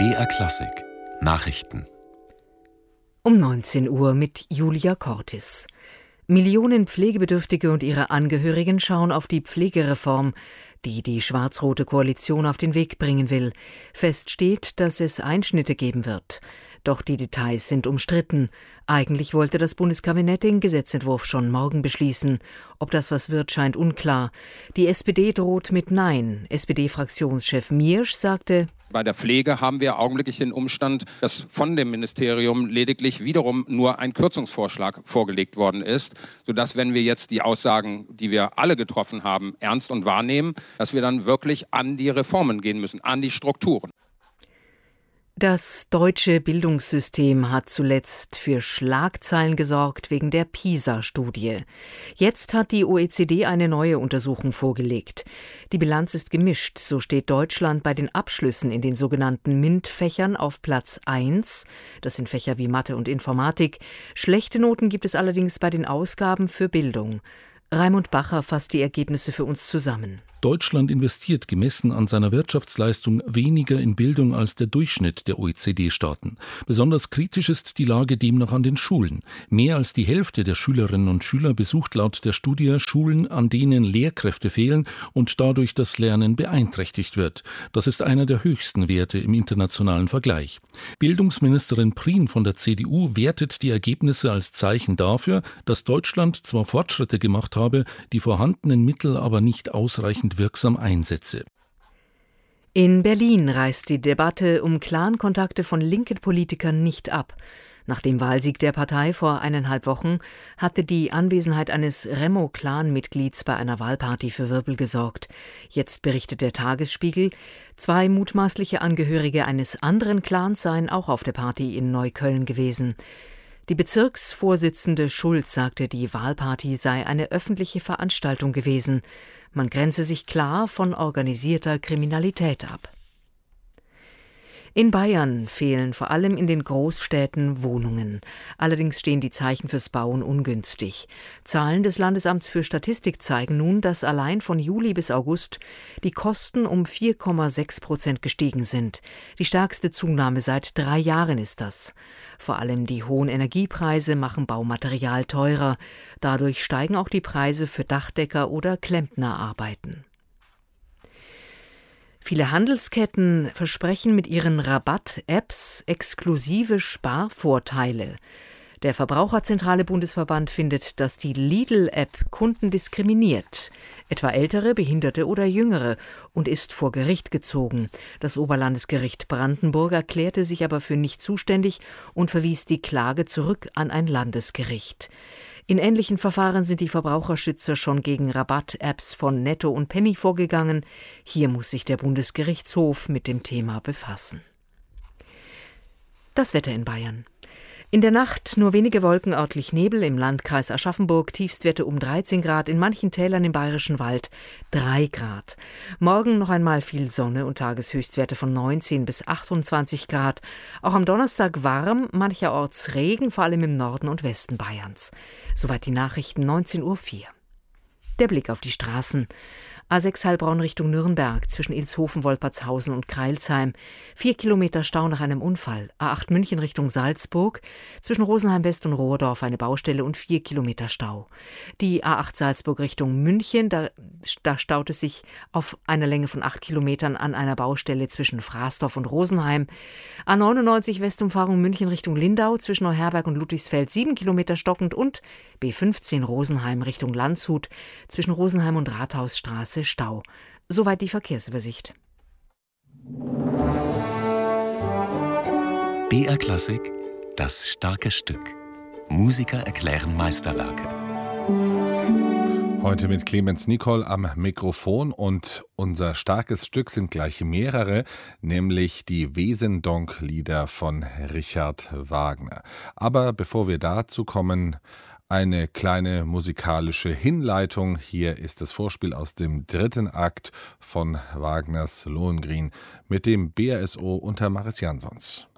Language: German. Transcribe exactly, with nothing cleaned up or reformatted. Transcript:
B R Klassik Nachrichten Um neunzehn Uhr mit Julia Cortis. Millionen Pflegebedürftige und ihre Angehörigen schauen auf die Pflegereform, die die schwarz-rote Koalition auf den Weg bringen will. Fest steht, dass es Einschnitte geben wird. Doch die Details sind umstritten. Eigentlich wollte das Bundeskabinett den Gesetzentwurf schon morgen beschließen. Ob das was wird, scheint unklar. Die S P D droht mit Nein. S P D-Fraktionschef Miersch sagte: Bei der Pflege haben wir augenblicklich den Umstand, dass von dem Ministerium lediglich wiederum nur ein Kürzungsvorschlag vorgelegt worden ist, sodass, wenn wir jetzt die Aussagen, die wir alle getroffen haben, ernst und wahrnehmen, dass wir dann wirklich an die Reformen gehen müssen, an die Strukturen. Das deutsche Bildungssystem hat zuletzt für Schlagzeilen gesorgt wegen der PISA-Studie. Jetzt hat die O E C D eine neue Untersuchung vorgelegt. Die Bilanz ist gemischt. So steht Deutschland bei den Abschlüssen in den sogenannten MINT-Fächern auf Platz eins. Das sind Fächer wie Mathe und Informatik. Schlechte Noten gibt es allerdings bei den Ausgaben für Bildung. Raimund Bacher fasst die Ergebnisse für uns zusammen. Deutschland investiert gemessen an seiner Wirtschaftsleistung weniger in Bildung als der Durchschnitt der O E C D-Staaten. Besonders kritisch ist die Lage demnach an den Schulen. Mehr als die Hälfte der Schülerinnen und Schüler besucht laut der Studie Schulen, an denen Lehrkräfte fehlen und dadurch das Lernen beeinträchtigt wird. Das ist einer der höchsten Werte im internationalen Vergleich. Bildungsministerin Prien von der C D U wertet die Ergebnisse als Zeichen dafür, dass Deutschland zwar Fortschritte gemacht habe, die vorhandenen Mittel aber nicht ausreichend wirksam einsetze. In Berlin reißt die Debatte um Clan-Kontakte von linken Politikern nicht ab. Nach dem Wahlsieg der Partei vor eineinhalb Wochen hatte die Anwesenheit eines Remo-Clan-Mitglieds bei einer Wahlparty für Wirbel gesorgt. Jetzt berichtet der Tagesspiegel, zwei mutmaßliche Angehörige eines anderen Clans seien auch auf der Party in Neukölln gewesen. Die Bezirksvorsitzende Schulz sagte, die Wahlparty sei eine öffentliche Veranstaltung gewesen. Man grenze sich klar von organisierter Kriminalität ab. In Bayern fehlen vor allem in den Großstädten Wohnungen. Allerdings stehen die Zeichen fürs Bauen ungünstig. Zahlen des Landesamts für Statistik zeigen nun, dass allein von Juli bis August die Kosten um vier Komma sechs Prozent gestiegen sind. Die stärkste Zunahme seit drei Jahren ist das. Vor allem die hohen Energiepreise machen Baumaterial teurer. Dadurch steigen auch die Preise für Dachdecker oder Klempnerarbeiten. Viele Handelsketten versprechen mit ihren Rabatt-Apps exklusive Sparvorteile. Der Verbraucherzentrale Bundesverband findet, dass die Lidl-App Kunden diskriminiert, etwa Ältere, Behinderte oder Jüngere, und ist vor Gericht gezogen. Das Oberlandesgericht Brandenburg erklärte sich aber für nicht zuständig und verwies die Klage zurück an ein Landesgericht. In ähnlichen Verfahren sind die Verbraucherschützer schon gegen Rabatt-Apps von Netto und Penny vorgegangen. Hier muss sich der Bundesgerichtshof mit dem Thema befassen. Das Wetter in Bayern. In der Nacht nur wenige Wolken, örtlich Nebel, im Landkreis Aschaffenburg Tiefstwerte um dreizehn Grad, in manchen Tälern im Bayerischen Wald drei Grad. Morgen noch einmal viel Sonne und Tageshöchstwerte von neunzehn bis achtundzwanzig Grad. Auch am Donnerstag warm, mancherorts Regen, vor allem im Norden und Westen Bayerns. Soweit die Nachrichten, neunzehn Uhr vier. Der Blick auf die Straßen. A sechs Heilbronn Richtung Nürnberg, zwischen Ilshofen, Wolpertshausen und Kreilsheim. Vier Kilometer Stau nach einem Unfall. A acht München Richtung Salzburg, zwischen Rosenheim West und Rohrdorf eine Baustelle und vier Kilometer Stau. Die A acht Salzburg Richtung München, da, da staut es sich auf einer Länge von acht Kilometern an einer Baustelle zwischen Frasdorf und Rosenheim. A neunundneunzig Westumfahrung München Richtung Lindau, zwischen Neuherberg und Ludwigsfeld sieben Kilometer stockend und B fünfzehn Rosenheim Richtung Landshut, zwischen Rosenheim und Rathausstraße Stau. Soweit die Verkehrsübersicht. B R Klassik, das starke Stück. Musiker erklären Meisterwerke. Heute mit Clemens Nicol am Mikrofon, und unser starkes Stück sind gleich mehrere, nämlich die Wesendonck-Lieder von Richard Wagner. Aber bevor wir dazu kommen, eine kleine musikalische Hinleitung. Hier ist das Vorspiel aus dem dritten Akt von Wagners Lohengrin mit dem B R S O unter Maris Jansons.